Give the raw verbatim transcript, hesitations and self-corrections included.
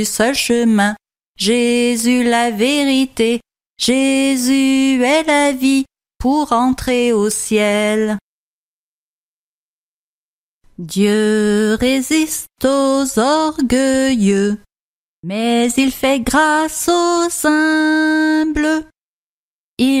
seul chemin. Jésus la vérité, Jésus est la vie pour entrer au ciel. Dieu résiste aux orgueilleux, mais il fait grâce aux humbles.